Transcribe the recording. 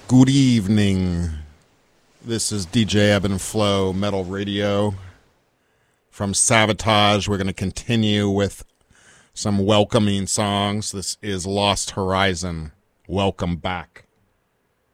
Good evening. This is DJ Ebb and Flow Metal Radio from Savatage. We're going to continue with some welcoming songs. This is Lost Horizon. Welcome back.